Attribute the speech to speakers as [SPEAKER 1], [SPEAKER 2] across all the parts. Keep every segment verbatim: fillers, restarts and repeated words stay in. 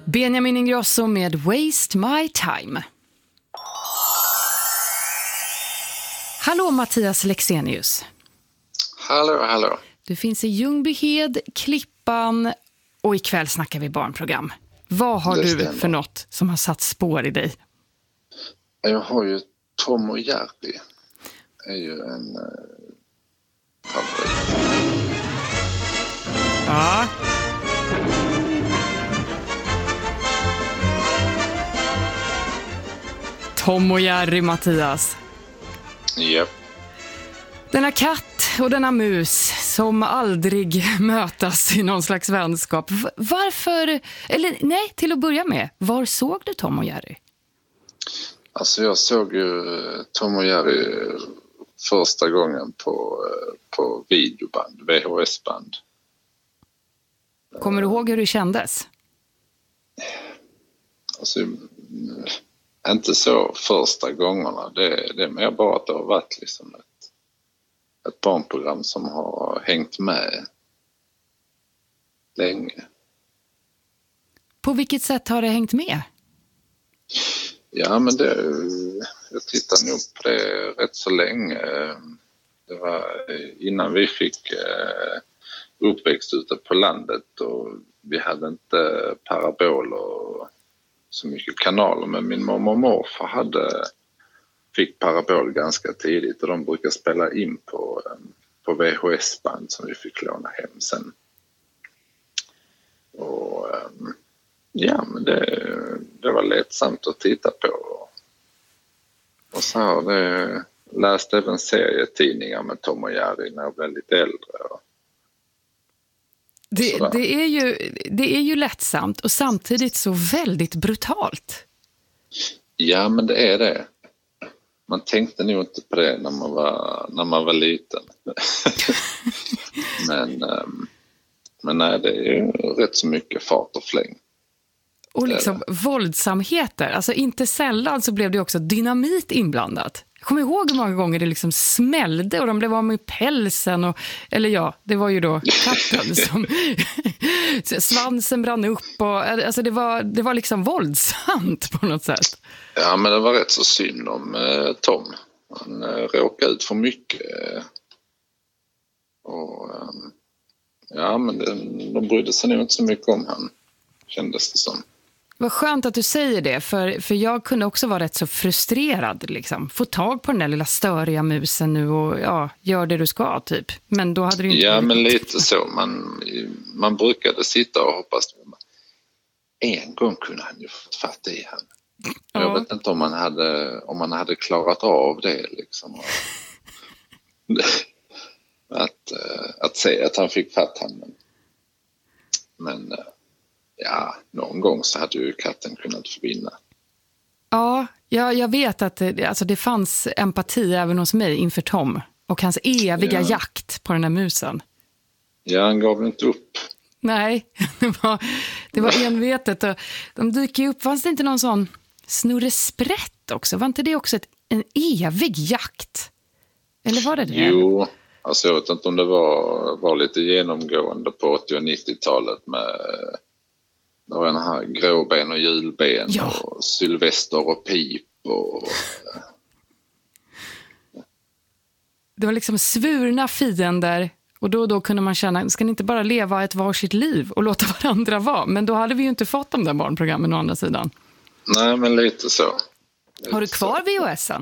[SPEAKER 1] Benjamin Ingrosso med Waste My Time. Hallå Mattias Lexenius.
[SPEAKER 2] Hallå, hallå.
[SPEAKER 1] Du finns i Ljungbyhed, Klippan och ikväll snackar vi barnprogram. Vad har
[SPEAKER 2] Det
[SPEAKER 1] du
[SPEAKER 2] stämmer.
[SPEAKER 1] för något som har satt spår i dig?
[SPEAKER 2] Jag har ju Tom och Jerry. Det är ju en eh, favorit.
[SPEAKER 1] Ja. Tom och Jerry, Mattias.
[SPEAKER 2] Japp.
[SPEAKER 1] Denna katt och denna mus som aldrig mötas i någon slags vänskap. V- Varför, eller nej, till att börja med, var såg du Tom och Jerry?
[SPEAKER 2] Alltså jag såg ju Tom och Jerry första gången på, eh, på videoband, V H S-band.
[SPEAKER 1] Kommer du ihåg hur det kändes?
[SPEAKER 2] Alltså, inte så första gångerna. Det, det är mer bara att det har varit liksom ett, ett barnprogram som har hängt med länge.
[SPEAKER 1] På vilket sätt har det hängt med?
[SPEAKER 2] Ja, men det, jag tittade nog på det rätt så länge. Det var innan vi fick eh, uppväxt ute på landet och vi hade inte parabol och så mycket kanaler, men min mamma och morfar hade, fick parabol ganska tidigt och de brukar spela in på, på V H S-band som vi fick låna hem sen. Och ja, men det, det var lättsamt att titta på. Och så här, det läste även serietidningar med Tom och Jerry när jag blev lite äldre.
[SPEAKER 1] Det, det, är ju, det är ju lättsamt och samtidigt så väldigt brutalt.
[SPEAKER 2] Ja, men det är det. Man tänkte nog inte på det när man var, när man var liten. men, men nej, det är ju rätt så mycket fart och fläng.
[SPEAKER 1] Och liksom våldsamheter. Alltså inte sällan så blev det också dynamit inblandat. Jag kommer ihåg hur många gånger det liksom smällde och de blev av med pälsen. Och, eller ja, det var ju då katten som svansen brann upp. Och, alltså det var, det var liksom våldsamt på något sätt.
[SPEAKER 2] Ja, men det var rätt så synd om eh, Tom. Han eh, råkade ut för mycket. Eh, och eh, ja, men det, de brydde sig nog inte så mycket om han, kändes det som.
[SPEAKER 1] Vad skönt att du säger det, för, för jag kunde också vara rätt så frustrerad. Liksom. Få tag på den där lilla störiga musen nu och ja, gör det du ska typ. Men då hade du inte...
[SPEAKER 2] Ja, men lite så. Man, man brukade sitta och hoppas. En gång kunde han ju fått fatt i han. Ja. Jag vet inte om man hade, om man hade klarat av det liksom. att, att säga att han fick fatt han. Men, men ja, någon gång så hade ju katten kunnat förbinda.
[SPEAKER 1] Ja, jag, jag vet att det, alltså det fanns empati även hos mig inför Tom och hans eviga ja. jakt på den där musen.
[SPEAKER 2] Ja, han gav inte upp.
[SPEAKER 1] Nej, det var, det var envetet. Och de dyker ju upp. Fanns det inte någon sån snurresprätt också? Var inte det också ett, en evig jakt? Eller var det det?
[SPEAKER 2] Jo, alltså jag vet inte om det var, var lite genomgående på åttio- och nittiotalet med... Det var den här gråben och julben ja. och Sylvester och Pip och...
[SPEAKER 1] Det var liksom svurna fiender och då och då kunde man känna, ska ni inte bara leva ett varsitt liv och låta varandra vara? Men då hade vi ju inte fått de där barnprogrammen å andra sidan.
[SPEAKER 2] Nej, men lite så. Lite
[SPEAKER 1] Har du kvar V H S-en?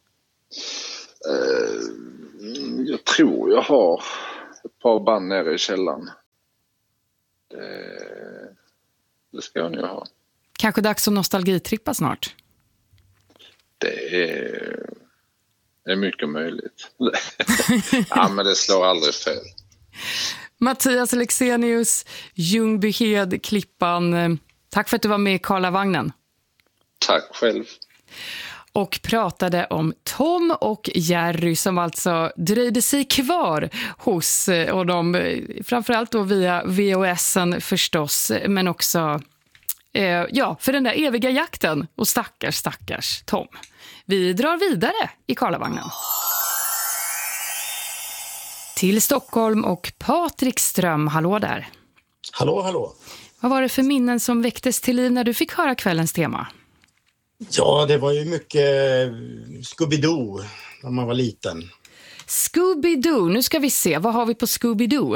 [SPEAKER 2] Uh, jag tror jag har ett par band nere i källaren. Det... Det ska jag nu ha.
[SPEAKER 1] Kanske dags att nostalgitrippa snart.
[SPEAKER 2] Det är, det är mycket möjligt. Ja, men det slår aldrig fel.
[SPEAKER 1] Mattias Lexenius, Ljungbyhed, Klippan. Tack för att du var med i Karlavagnen.
[SPEAKER 2] Tack själv.
[SPEAKER 1] Och pratade om Tom och Jerry som alltså dröjde sig kvar hos och de, framförallt då via V H S-en förstås, men också eh, ja, för den där eviga jakten och stackars, stackars Tom. Vi drar vidare i Karlavagnen. Till Stockholm och Patrik Ström, hallå där.
[SPEAKER 3] Hallå, hallå.
[SPEAKER 1] Vad var det för minnen som väcktes till liv när du fick höra kvällens tema?
[SPEAKER 3] Ja, det var ju mycket Scooby-Doo när man var liten.
[SPEAKER 1] Scooby-Doo, nu ska vi se. Vad har vi på Scooby-Doo?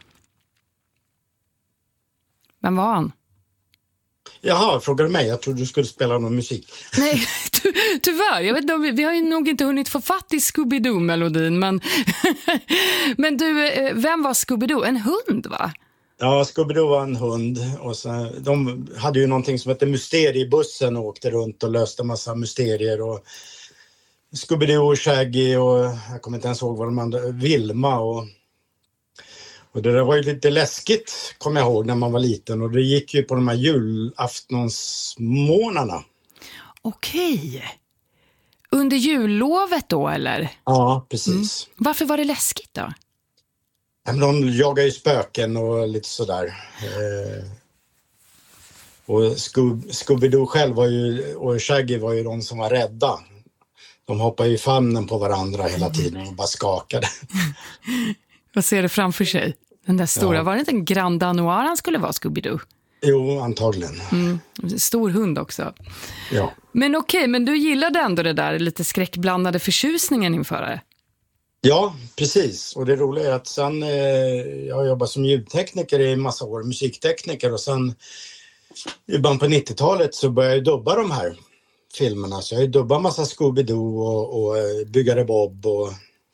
[SPEAKER 1] Vem var han?
[SPEAKER 3] Jaha, frågar du mig? Jag trodde du skulle spela någon musik.
[SPEAKER 1] Nej, ty- tyvärr. Jag vet inte, vi, vi har ju nog inte hunnit få fatt i Scooby-Doo-melodin. Men, men du, vem var Scooby-Doo? En hund, va?
[SPEAKER 3] Ja, Scooby-Doo var en hund. Och så, de hade ju någonting som hette mysteriebussen och åkte runt och löste massa mysterier. Och Scooby-Doo och Shaggy och jag kommer inte ens ihåg vad de andra, Vilma och... Och det där var ju lite läskigt, kommer jag ihåg, när man var liten. Och det gick ju på de här julaftonsmånaderna.
[SPEAKER 1] Okej. Under jullovet då, eller?
[SPEAKER 3] Ja, precis. Mm.
[SPEAKER 1] Varför var det läskigt då?
[SPEAKER 3] Ja, men de jagar ju spöken och lite sådär. Eh, och Scoob- Scooby-Doo själv var ju, och Shaggy var ju de som var rädda. De hoppade i famnen på varandra hela tiden och bara skakade.
[SPEAKER 1] Vad ser du framför sig? Den där stora,
[SPEAKER 3] ja.
[SPEAKER 1] Var det inte en Grand Danois han skulle vara, Scooby-Doo?
[SPEAKER 3] Jo, antagligen.
[SPEAKER 1] Mm. Stor hund också.
[SPEAKER 3] Ja.
[SPEAKER 1] Men okej, okay, men du gillade ändå det där lite skräckblandade förtjusningen inför det?
[SPEAKER 3] Ja, precis. Och det roliga är att sen, eh, jag har jobbat som ljudtekniker i en massa år, musiktekniker. Och sen i början på nittiotalet så började jag dubba de här filmerna. Så jag har dubbat massa Scooby-Doo och, och Byggare Bob och...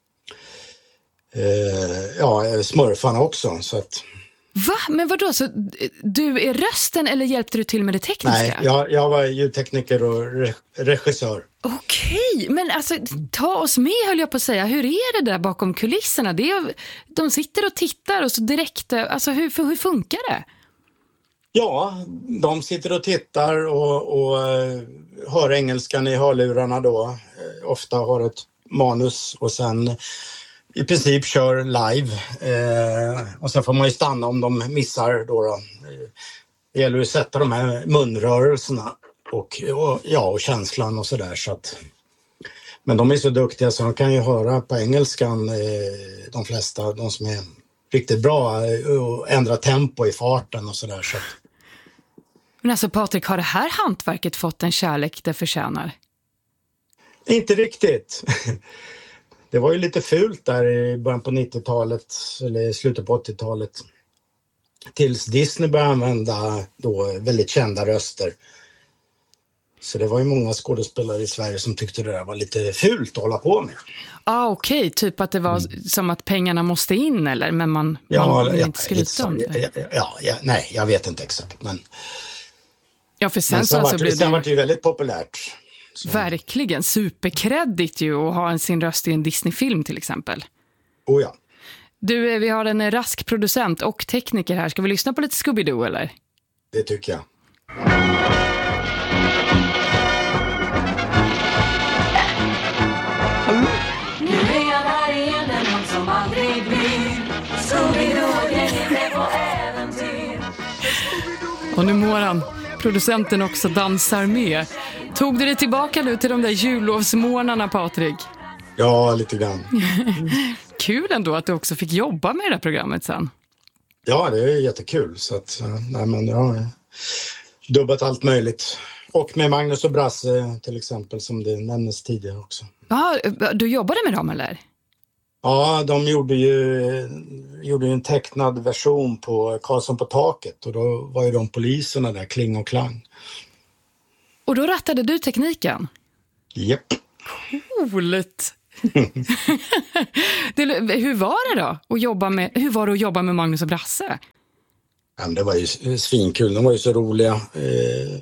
[SPEAKER 3] Eh, ja, smurfarna också, så att...
[SPEAKER 1] Va? Men vadå? Så du är rösten eller hjälpte du till med det tekniska?
[SPEAKER 3] Nej, jag, jag var ljudtekniker och re- regissör.
[SPEAKER 1] Okej, men alltså ta oss med, höll jag på att säga. Hur är det där bakom kulisserna? Det är, de sitter och tittar och så direkt... Alltså hur, hur funkar det?
[SPEAKER 3] Ja, de sitter och tittar och, och hör engelskan i hörlurarna då. Ofta har ett manus och sen... i princip kör live eh, och sen får man ju stanna om de missar då, då. Det gäller att sätta de här munrörelserna och, och, ja, och känslan och sådär så att, men de är så duktiga så de kan ju höra på engelskan eh, de flesta, de som är riktigt bra och ändra tempo i farten och sådär så att...
[SPEAKER 1] Men alltså Patrik, har det här hantverket fått en kärlek det förtjänar?
[SPEAKER 3] Inte riktigt. Det var ju lite fult där i början på nittiotalet eller slutet på åttiotalet. Tills Disney började använda då väldigt kända röster. Så det var ju många skådespelare i Sverige som tyckte det där var lite fult att hålla på med.
[SPEAKER 1] Ah, okej. Okay. Typ att det var mm. som att pengarna måste in eller? Men man,
[SPEAKER 3] ja,
[SPEAKER 1] man vill
[SPEAKER 3] ja,
[SPEAKER 1] inte skryta om det.
[SPEAKER 3] Ja, ja, ja, nej, jag vet inte exakt. Men,
[SPEAKER 1] ja, för sen,
[SPEAKER 3] men sen,
[SPEAKER 1] så
[SPEAKER 3] var,
[SPEAKER 1] alltså
[SPEAKER 3] sen
[SPEAKER 1] det...
[SPEAKER 3] var det ju väldigt populärt. Så.
[SPEAKER 1] Verkligen, superkredit ju att ha en sin röst i en Disney-film till exempel.
[SPEAKER 3] Oh ja.
[SPEAKER 1] Du, vi har en rask producent och tekniker här. Ska vi lyssna på lite Scooby-Doo eller?
[SPEAKER 3] Det tycker jag.
[SPEAKER 4] Nu är jag där igen, den någon som aldrig blir. Scooby-Doo, gänget är på äventyr.
[SPEAKER 1] Och nu mår han. Producenten också dansar med. Tog du det tillbaka nu till de där jullovsmånaderna, Patrik?
[SPEAKER 3] Ja, lite grann.
[SPEAKER 1] Kul ändå att du också fick jobba med det här programmet sen.
[SPEAKER 3] Ja, det är jättekul. Så att, nej, men jag har dubbat allt möjligt. Och med Magnus och Brasse till exempel, som det nämndes tidigare också.
[SPEAKER 1] Ja, du jobbade med dem eller?
[SPEAKER 3] Ja, de gjorde ju, gjorde ju en tecknad version på Karlsson på taket. Och då var ju de poliserna där, Kling och Klang.
[SPEAKER 1] Och då rattade du tekniken?
[SPEAKER 3] Japp.
[SPEAKER 1] Coolt! det, hur var det då? Att jobba med, hur var det att jobba med Magnus och Brasse?
[SPEAKER 3] Ja, det var ju svinkul, de var ju så roliga. Eh,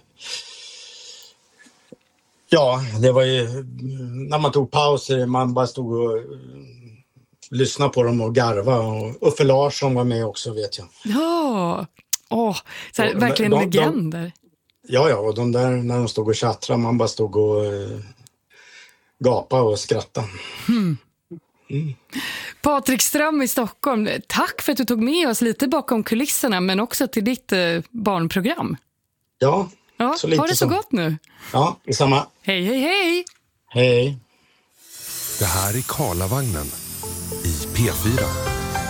[SPEAKER 3] ja, det var ju när man tog pauser, man bara stod och lyssnade på dem och garva. Och Uffe Larsson var med också, vet jag.
[SPEAKER 1] Ja, åh, så här,
[SPEAKER 3] och,
[SPEAKER 1] verkligen
[SPEAKER 3] de,
[SPEAKER 1] legender.
[SPEAKER 3] De, ja, ja, och de där när de stod och tjattrade, man bara stod och eh, gapa och skratta.
[SPEAKER 1] Hmm.
[SPEAKER 3] Mm.
[SPEAKER 1] Patrik Ström i Stockholm, tack för att du tog med oss lite bakom kulisserna men också till ditt eh, barnprogram.
[SPEAKER 3] Ja,
[SPEAKER 1] ja
[SPEAKER 3] så lite
[SPEAKER 1] ha det så
[SPEAKER 3] som.
[SPEAKER 1] gott nu.
[SPEAKER 3] Ja, detsamma.
[SPEAKER 1] Hej, hej, hej.
[SPEAKER 3] Hej.
[SPEAKER 5] Det här är Karlavagnen i P fyra.